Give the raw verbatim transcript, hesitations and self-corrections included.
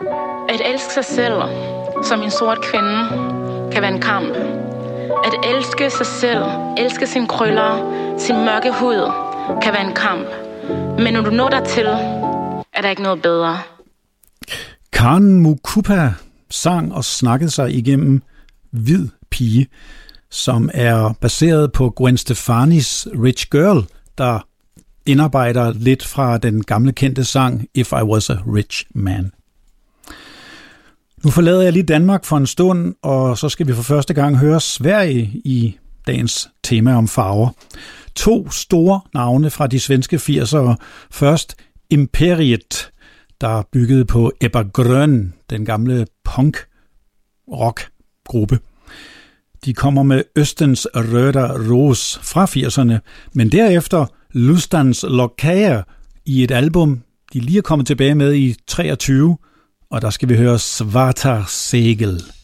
At elske sig selv som en sort kvinde kan være en kamp. At elske sig selv, elske sine krøller, sin mørke hud, kan være en kamp. Men når du når dertil, er der ikke noget bedre. Karen Mukupa sang og snakkede sig igennem Hvid Pige, som er baseret på Gwen Stefani's Rich Girl, der indarbejder lidt fra den gamle kendte sang If I Was a Rich Man. Nu forlader jeg lige Danmark for en stund, og så skal vi for første gang høre Sverige i dagens tema om farver. To store navne fra de svenske firsere. Først Imperiet, der byggede på Ebba Grön, den gamle punk-rock-gruppe. De kommer med Østens Röda Ros fra firserne, men derefter Lustans Lokaja i et album, de lige er kommet tilbage med i treogtyve, og der skal vi høre Svarta Segel.